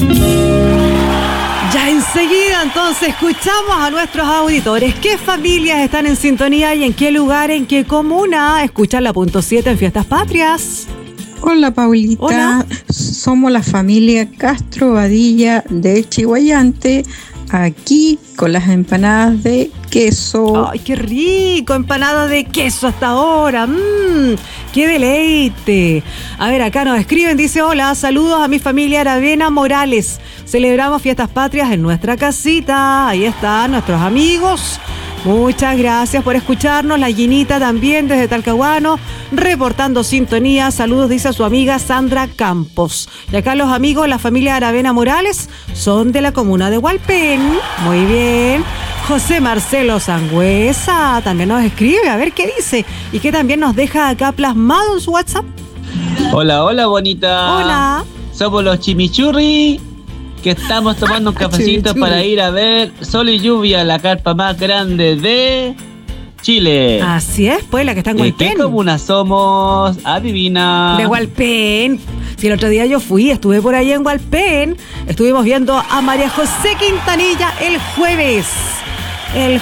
Ya enseguida entonces escuchamos a nuestros auditores. ¿Qué familias están en sintonía y en qué lugar, en qué comuna? Escuchan la punto 7 en Fiestas Patrias. Hola, Paulita. Hola. Somos la familia Castro Badilla de Chihuayante, aquí con las empanadas de queso. ¡Ay, qué rico! Empanada de queso hasta ahora. ¡Qué deleite! A ver, acá nos escriben, dice: hola, saludos a mi familia Aravena Morales. Celebramos Fiestas Patrias en nuestra casita. Ahí están nuestros amigos. Muchas gracias por escucharnos. La Ginita también desde Talcahuano, reportando sintonía. Saludos, dice a su amiga Sandra Campos. Y acá los amigos, la familia Aravena Morales, son de la comuna de Hualpén. Muy bien. José Marcelo Sangüesa también nos escribe, a ver qué dice. Y que también nos deja acá plasmado en su WhatsApp. Hola, hola, bonita. Hola. Somos los Chimichurri, que estamos tomando un cafecito para ir a ver Sol y Lluvia, la carpa más grande de Chile. Así es, pues, la que está en Hualpén. ¿Qué comuna somos? Adivina. De Hualpén. Si el otro día yo estuve por ahí en Hualpén. Estuvimos viendo a María José Quintanilla el jueves. El